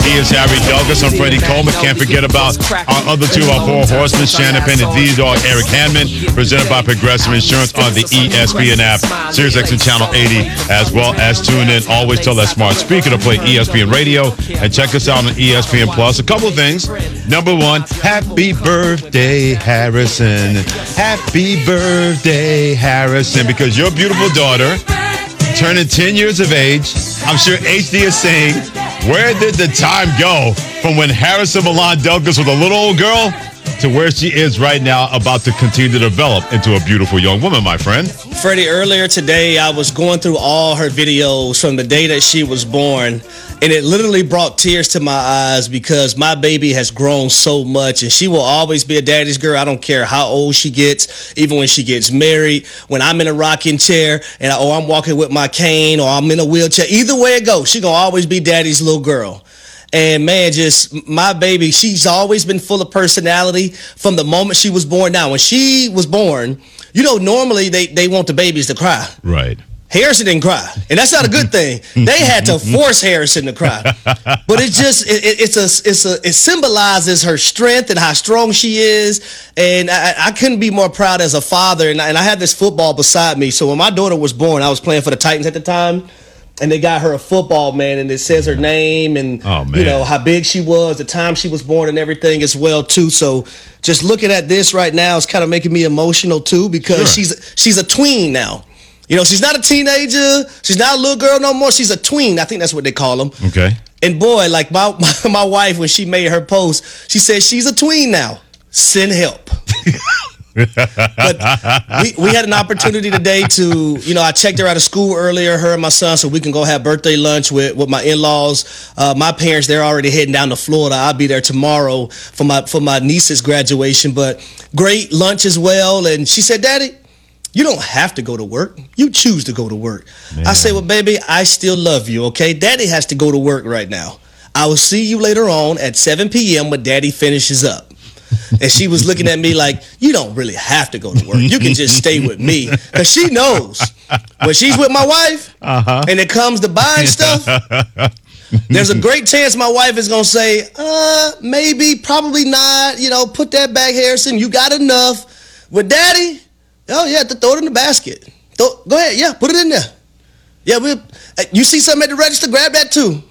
He is Harry Douglas. I'm Freddie Coleman. Can't forget about our other two, our four horsemen, Shannon Penn and D-Dog Eric Hanman, presented by Progressive Insurance on the ESPN app, SiriusXM Channel 80, as well as tune in. Always tell that smart speaker to play ESPN Radio and check us out on ESPN Plus. A couple of things. Number one, happy birthday, Harrison. Happy birthday, Harrison, because your beautiful daughter turning 10 years of age. I'm sure HD is saying, where did the time go from when Harrison Milan Douglas was a little old girl to where she is right now, about to continue to develop into a beautiful young woman, my friend? Freddie, earlier today, I was going through all her videos from the day that she was born, and it literally brought tears to my eyes because my baby has grown so much, and she will always be a daddy's girl. I don't care how old she gets, even when she gets married, when I'm in a rocking chair, or I'm walking with my cane, or I'm in a wheelchair. Either way it goes, she gonna always be daddy's little girl. And man, just my baby, she's always been full of personality from the moment she was born. Now, when she was born, normally they want the babies to cry. Right. Harrison didn't cry, and that's not a good thing. They had to force Harrison to cry. But it symbolizes her strength and how strong she is. And I couldn't be more proud as a father. And I had this football beside me. So when my daughter was born, I was playing for the Titans at the time. And they got her a football, man, and it says her name and, how big she was, the time she was born and everything as well, too. So just looking at this right now is kind of making me emotional, too, because she's a tween now. She's not a teenager. She's not a little girl no more. She's a tween. I think that's what they call them. Okay. And, boy, like my wife, when she made her post, she said she's a tween now. Send help. But we had an opportunity today to, I checked her out of school earlier, her and my son, so we can go have birthday lunch with my in-laws. My parents, they're already heading down to Florida. I'll be there tomorrow for my niece's graduation, but great lunch as well. And she said, Daddy, you don't have to go to work. You choose to go to work. Man. I say, well, baby, I still love you, okay? Daddy has to go to work right now. I will see you later on at 7 p.m. when Daddy finishes up. And she was looking at me like, you don't really have to go to work. You can just stay with me. Because she knows when she's with my wife and it comes to buying stuff, there's a great chance my wife is going to say, maybe, probably not. Put that back, Harrison. You got enough. With Daddy, yeah, throw it in the basket. Go ahead. Yeah, put it in there. Yeah, you see something at the register, grab that too.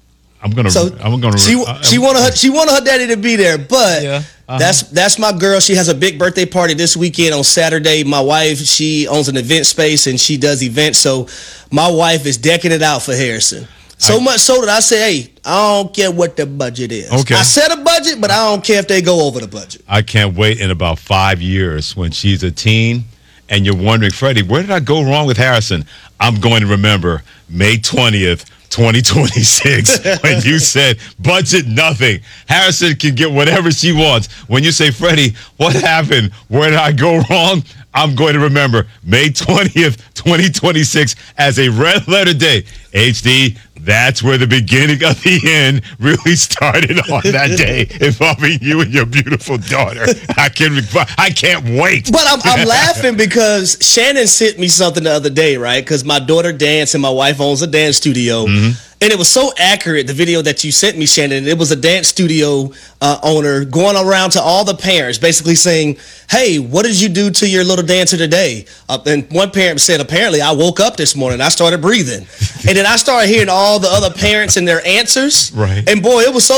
She wanted her daddy to be there, but that's my girl. She has a big birthday party this weekend on Saturday. My wife, she owns an event space and she does events, so my wife is decking it out for Harrison. So much so that I say, hey, I don't care what the budget is. Okay. I set a budget, but I don't care if they go over the budget. I can't wait in about 5 years when she's a teen and you're wondering, Freddie, where did I go wrong with Harrison? I'm going to remember May 20th, 2026, when you said budget nothing. Harrison can get whatever she wants. When you say, Freddie, what happened? Where did I go wrong? I'm going to remember May 20th, 2026 as a red letter day. HD, that's where the beginning of the end really started on that day, involving you and your beautiful daughter. I can't wait. But I'm laughing because Shannon sent me something the other day, right? Because my daughter dance and my wife owns a dance studio. Mm-hmm. And it was so accurate, the video that you sent me, Shannon. It was a dance studio owner going around to all the parents, basically saying, hey, what did you do to your little dancer today? And one parent said, apparently, I woke up this morning. I started breathing. And then I started hearing all the other parents and their answers. Right. And boy, it was so